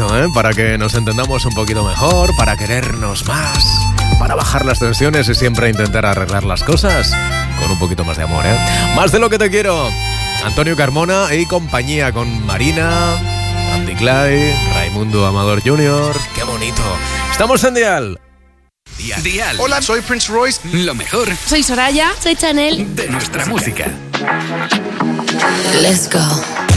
Para que nos entendamos un poquito mejor, para querernos más, para bajar las tensiones y siempre intentar arreglar las cosas con un poquito más de amor, Más de lo que te quiero. Antonio Carmona y compañía con Marina, Andy Clay, Raimundo Amador Jr. ¡Qué bonito! Estamos en Dial. Dial. Hola, soy Prince Royce. Lo mejor Soy Soraya. Soy Chanel. de nuestra música. Let's go.